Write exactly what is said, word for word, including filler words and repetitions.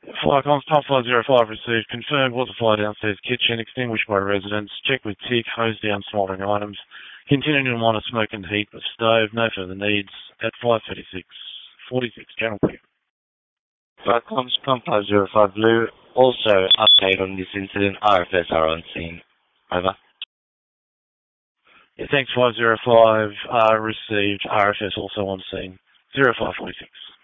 Flycom, Pump five zero five received. Confirmed water fly downstairs kitchen, extinguished by residents. Check with tick, hose down smoldering items. Continuing to monitor smoke and heat of stove. No further needs. At five thirty-six forty-six, Channel Q. Flycoms, Pump five zero five Blue. Also, update on this incident. R F S are on scene. Over. Yeah, thanks, five zero five. Uh, received. R F S also on scene. zero five forty-six.